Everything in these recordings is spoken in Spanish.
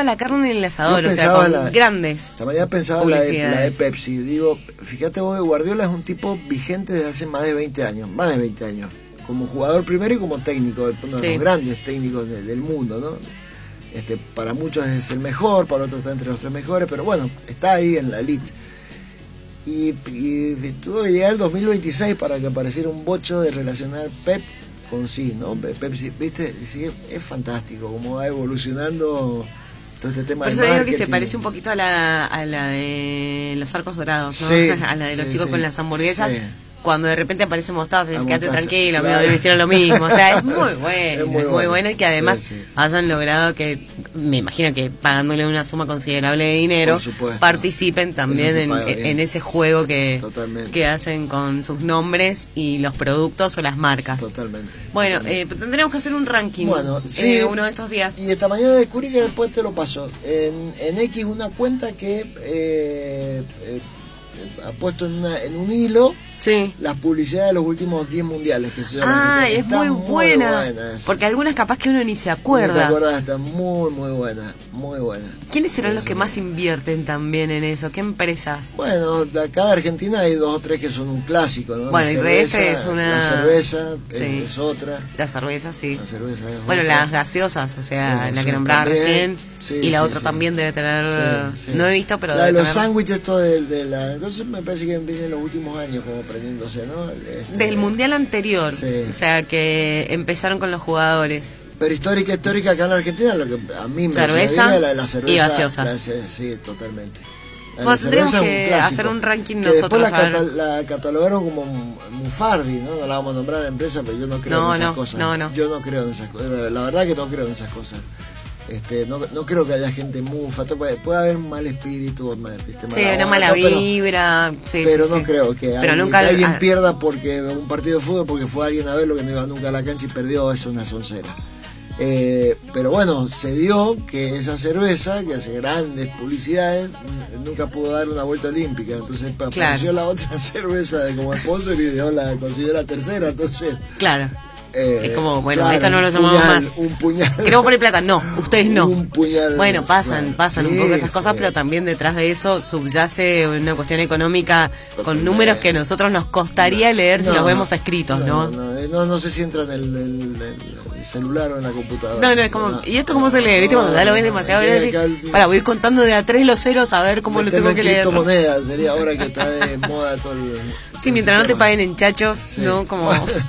toda la carne en el asador, Yo o sea, con grandes. Esta mañana pensaba la de Pepsi. Digo, fíjate vos que Guardiola es un tipo vigente desde hace más de 20 años. Como jugador primero y como técnico, uno de los grandes técnicos del mundo, ¿no? Para muchos es el mejor, para otros está entre los 3 mejores, pero bueno, está ahí en la elite. Y tuvo que llegar el 2026 para que apareciera un bocho de relacionar Pep con sí, ¿no? Pepsi, ¿viste? Sí, es fantástico cómo va evolucionando todo este tema. Por eso digo que se parece un poquito a la de los Arcos Dorados, ¿no? Sí, a la de los chicos con las hamburguesas. Sí. Cuando de repente aparece Mostaza y dice, quédate tranquilo, claro. amigo, me hicieron lo mismo. O sea, es muy bueno, es muy bueno y que además hayan logrado que, me imagino que pagándole una suma considerable de dinero, participen también en ese juego que hacen con sus nombres y los productos o las marcas. Totalmente. Bueno, tendremos que hacer un ranking uno de estos días. Y esta mañana descubrí que después te lo paso. En X una cuenta que ha puesto en un hilo las publicidades de los últimos 10 mundiales que se es muy buena porque algunas capaz que uno ni se acuerda. No te acuerdas, está muy buena, muy buena. ¿Quiénes serán los que más invierten también en eso? ¿Qué empresas? Bueno, de acá de Argentina hay 2 o 3 que son un clásico, ¿no? Bueno, IRF es una... La cerveza es otra. La cerveza, sí. La cerveza es bueno, otra. las gaseosas, o sea, la que nombraba recién. Y la otra también debe tener... No he visto, pero la de debe los tener... sándwiches, esto de la... Entonces me parece que viene en los últimos años como aprendiéndose, ¿no? Del mundial anterior, o sea, que empezaron con los jugadores. Pero histórica acá en la Argentina, lo que a mí me cerveza la cerveza y gaseosas. Sí, totalmente. Bueno, tendremos que hacer un ranking que nosotros. Después la catalogaron como Mufardi, ¿no? No la vamos a nombrar a la empresa, pero yo no creo en esas cosas. Yo no creo en esas cosas. La verdad que no creo en esas cosas. No creo que haya gente mufa, puede haber un mal espíritu, una mala vibra, pero no creo que alguien pierda porque un partido de fútbol porque fue alguien a verlo que no iba nunca a la cancha y perdió, es una soncera. Pero bueno, se dio que esa cerveza que hace grandes publicidades nunca pudo dar una vuelta olímpica, entonces apareció la otra cerveza como sponsor y consiguió la tercera, entonces es como, bueno, claro, esto no lo tomamos más. Un puñal. Queremos poner plata, no, ustedes no. Un puñal. Bueno, pasan un poco esas cosas, pero también detrás de eso subyace una cuestión económica con números que a nosotros nos costaría leer si los vemos escritos, no sé si entra en el celular o en la computadora. No, es como, ¿y esto cómo se lee? ¿Viste? Cuando ya lo ves demasiado, voy contando de a 3 los ceros a ver cómo lo tengo que leer. Criptomonedas, sería ahora que está de moda todo el... Sí, mientras no te paguen en chachos, ¿no? Como...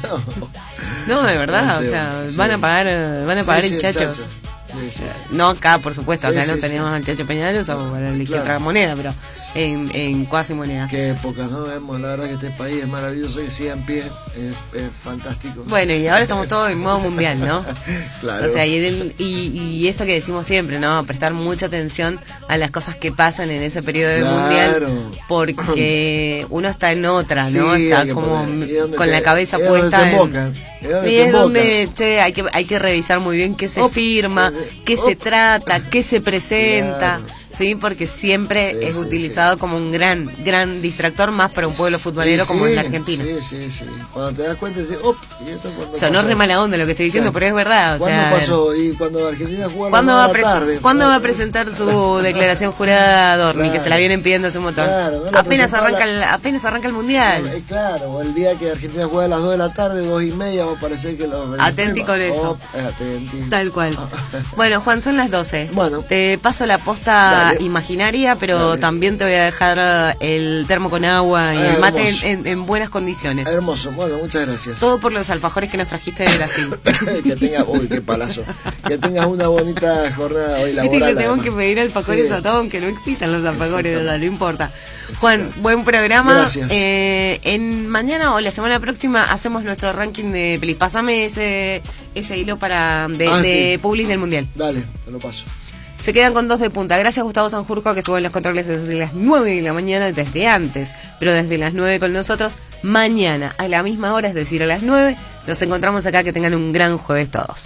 No, de verdad, o sea, van a pagar en chachos. No acá, por supuesto, acá no tenemos al Chacho Peñalos o para elegir otra moneda, pero en cuasi monedas. Qué épocas, ¿no? Vemos, la verdad que este país es maravilloso y sigue en pie, es fantástico. Bueno, y ahora estamos todos en modo mundial, ¿no? Claro. O sea, y esto que decimos siempre, ¿no? Prestar mucha atención a las cosas que pasan en ese periodo de mundial, porque uno está en otra, ¿no? Está como con la cabeza puesta y es donde hay que revisar muy bien qué se firma, qué se trata, qué se presenta, ¿sí? Porque siempre es utilizado como un gran distractor más para un pueblo futbolero como es la Argentina. Sí. Cuando te das cuenta, dices, ¿y esto cuándo o sea, pasó? No es re mala onda lo que estoy diciendo, pero es verdad. O sea, pasó? Y cuando Argentina jugó ¿cuándo va a presentar su declaración jurada Dorni, que se la vienen pidiendo hace un montón? Apenas arranca el mundial. Claro, el día que Argentina juega a las 2 de la tarde, 2:30, va a parecer que lo... Atenti con eso. Tal cual. Bueno, Juan, son las 12. Bueno. Te paso la posta imaginaria, pero también te voy a dejar el termo con agua y el mate en buenas condiciones. Hermoso, bueno, muchas gracias. Todo por los alfajores que nos trajiste de Brasil. Que tengas, qué palazo. Que tengas una bonita jornada hoy laboral. Viste que tengo que pedir alfajores a todos, aunque no existan los alfajores, no importa. Juan, buen programa. Gracias. En mañana o la semana próxima hacemos nuestro ranking de pelis. Pásame ese hilo de Publis del Mundial. Dale, te lo paso. Se quedan con 2 de punta. Gracias Gustavo Sanjurjo, que estuvo en los controles desde las 9 de la mañana, desde antes, pero desde las 9 con nosotros. Mañana a la misma hora, es decir, a las 9, nos encontramos acá. Que tengan un gran jueves todos.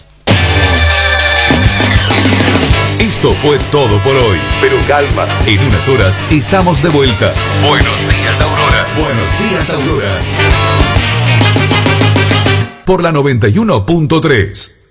Esto fue todo por hoy. Pero calma, en unas horas estamos de vuelta. Buenos días, Aurora. Buenos días, Aurora. Por la 91.3.